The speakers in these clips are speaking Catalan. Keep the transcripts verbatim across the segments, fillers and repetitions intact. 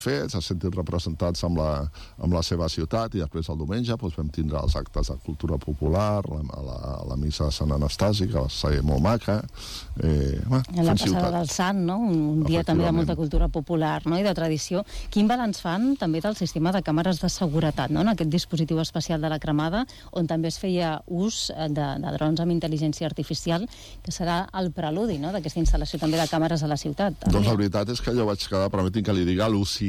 fets, se sentin representats amb la, amb la seva ciutat, i després el diumenge doncs, vam tindre els actes de cultura popular, la, la, la missa de Sant Anastasi, que va ser molt maca. Eh, bueno, la passada ciutat. Del Sant, no? Un, un dia també de molta cultura popular, no? I de tradició. Quin balanç fan també del sistema de càmeres de seguretat, no? En aquest dispositiu especial de la Cremada, on també es feia ús de, de drons amb intel·ligència artificial, que serà el preludi, no? D'aquesta instal·lació també de càmeres a la ciutat. Doncs la veritat és que jo vaig quedar, permetin que li digui, al·lucinat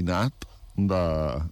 de,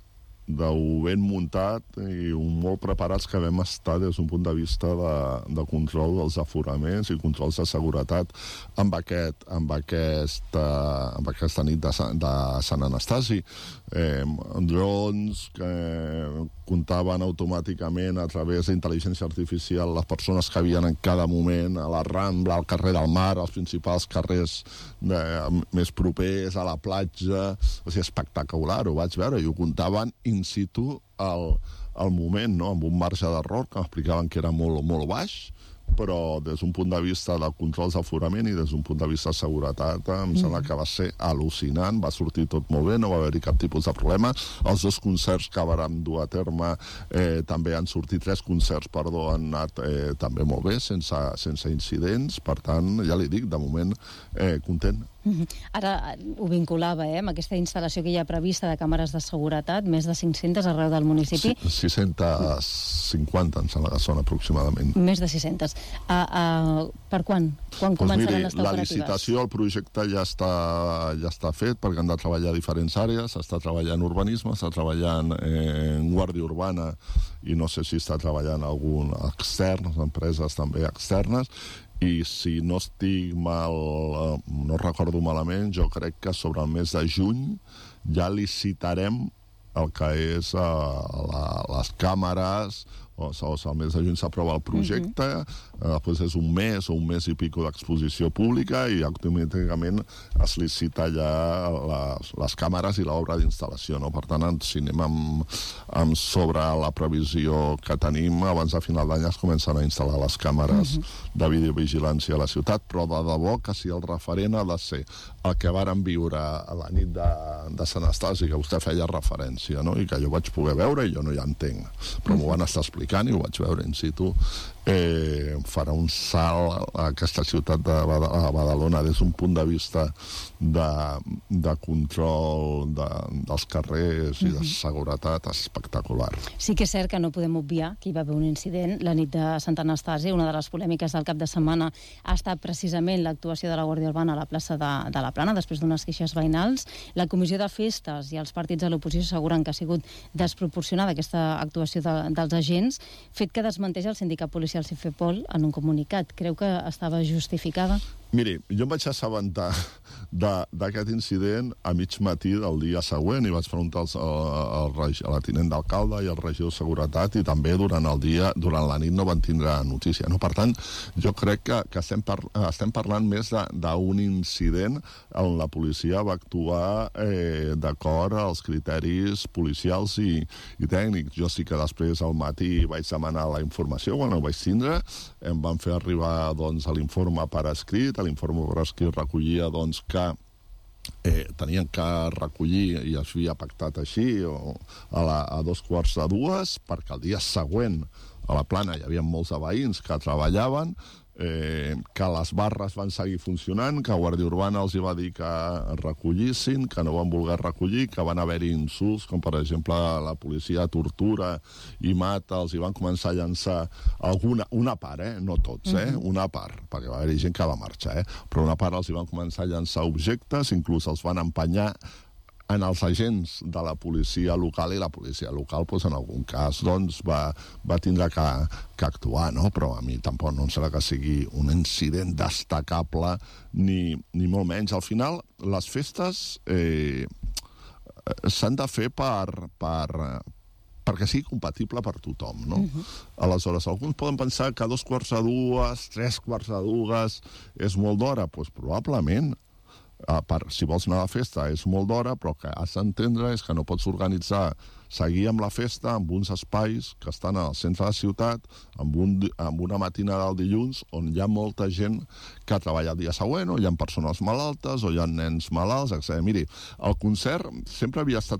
de ben muntat i molt preparats que vam estar des d'un punt de vista de, de control dels aforaments i controls de seguretat amb, aquest, amb, aquesta, amb aquesta nit de, de Sant Anastasi. Eh, drons que comptaven automàticament a través d'intel·ligència artificial les persones que havien en cada moment a la Rambla, al carrer del Mar, als principals carrers de, més propers, a la platja. O sigui, espectacular, ho vaig veure, i ho comptaven in situ al, al moment, no? Amb un marge d'error que m'explicaven que era molt, molt baix, però des d'un punt de vista de controls d'aforament i des d'un punt de vista de seguretat em mm. sembla que va ser al·lucinant, va sortir tot molt bé, no va haver-hi cap tipus de problema. Els dos concerts que vàrem dur a terme eh, també han sortit, tres concerts, perdó, han anat eh, també molt bé, sense, sense incidents, per tant, ja li dic, de moment eh, content. Mm-hmm. Ara ho vinculava, eh, amb aquesta instal·lació que hi ha prevista de càmeres de seguretat, més de cinc-centes arreu del municipi. sis-centes cinquanta, em sembla que són aproximadament. Més de sis-centes. Uh, uh, per quan? Quan pues començaran miri, a estar la operatives? licitació, el projecte ja està, ja està fet, perquè han de treballar diferents àrees, s'està treballant urbanisme, s'està treballant eh, en guàrdia urbana, i no sé si està treballant algun extern, empreses també externes, i si no estic mal, no recordo malament, jo crec que sobre el mes de juny ja licitarem el que és uh, la, les càmeres, o, o el mes de juny s'aprova el projecte, uh-huh. uh, després és un mes o un mes i pico d'exposició pública i automàticament es licita ja les, les càmeres i l'obra d'instal·lació, no? Per tant, si anem amb, amb sobre la previsió que tenim, abans de final d'any es comencen a instal·lar les càmeres uh-huh. de videovigilància a la ciutat, però de debò que si el referent ha de ser el que vàrem viure a la nit de, de Sant Anastasi, que vostè feia referència, no? I que jo vaig poder veure i jo no hi entenc, però m'ho van estar explicant i ho vaig veure in situ, eh, farà un salt a aquesta ciutat de Badalona des d'un punt de vista de, de control de, dels carrers i de seguretat espectacular. Sí que és cert que no podem obviar que hi va haver un incident la nit de Sant Anastasi. Una de les polèmiques del cap de setmana ha estat precisament l'actuació de la Guàrdia Urbana a la plaça de, de la Plana, després d'unes queixes veïnals. La comissió de festes i els partits de l'oposició asseguren que ha sigut desproporcionada aquesta actuació de, dels agents, fet que desmenteix el sindicat policial Cifepol en un comunicat. Creu que estava justificada? Miri, jo em vaig assabentar d'aquest incident a mig matí del dia següent i vaig preguntar al, al, al, a la tinent d'alcalde i al regidor de seguretat, i també durant el dia, durant la nit no van tindre notícia, no? Per tant, jo crec que, que estem, par, estem parlant més d'un incident on la policia va actuar eh, d'acord als criteris policials i, i tècnics. Jo sí que després al matí vaig demanar la informació, quan ho vaig tindre, em van fer arribar doncs, l'informe per escrit. L'informe per escrit recollia doncs, que eh, tenien que recollir, i es havia pactat així, o, a, la, a dos quarts de dues, perquè el dia següent a la Plana hi havia molts de veïns que treballaven, eh, que les barres van seguir funcionant, que Guàrdia Urbana els hi va dir que recollissin, que no van voler recollir, que van haver-hi insults, com per exemple la policia tortura i mata, els hi van començar a llançar alguna, una part, eh? No tots, eh? Mm-hmm. Una part, perquè va haver-hi gent que va marxar, eh? Però una part els hi van començar a llançar objectes, inclús els van empenyar en els agents de la policia local, i la policia local, doncs, en algun cas, doncs, va, va tindre que, que actuar, no? Però a mi tampoc no em sembla que sigui un incident destacable, ni, ni molt menys. Al final, les festes eh, s'han de fer per, per, perquè sigui compatible per tothom, no? Uh-huh. Aleshores, alguns poden pensar que dos quarts de dues, tres quarts de dues és molt d'hora, doncs probablement. uh, per, si vols anar a la festa és molt d'hora, però que has d'entendre és que no pots organitzar seguir amb la festa amb uns espais que estan al centre de la ciutat, amb, un, amb una matinada del dilluns on hi ha molta gent que ha treballat el dia següent, o hi ha persones malaltes, o hi ha nens malalts, etcètera. Miri, el concert sempre havia estat